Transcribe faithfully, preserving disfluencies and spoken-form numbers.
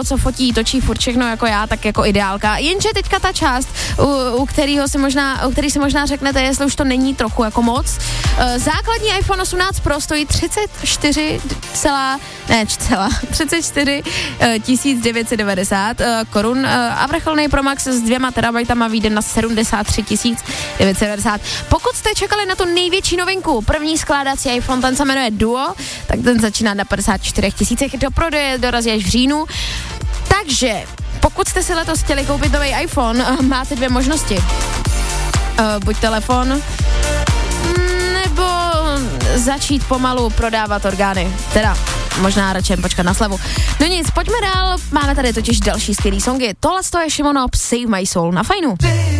někdo, co fotí, točí furt všechno jako já, tak jako ideálka. Jenže teďka ta část, u, u kterého si možná, u který si možná řeknete, jestli už to není trochu jako moc. Základní iPhone osmnáct Pro stojí třicet čtyři celá, ne, celá, třicet čtyři tisíc devět set devadesát korun a vrcholný Pro Max s dvěma terabajtama vyjde na sedmdesát tři tisíc devět set devadesát. Pokud jste čekali na tu největší novinku, první skládací iPhone, ten se jmenuje Duo, tak ten začíná na padesát čtyři tisících, do prodeje dorazí až v říjnu. Takže pokud jste si letos chtěli koupit nový iPhone, máte dvě možnosti. Buď telefon, nebo začít pomalu prodávat orgány. Teda možná radši počkat na slevu. No nic, pojďme dál, máme tady totiž další skvělý songy. Tohle je Šimono Save My Soul na Fajnu.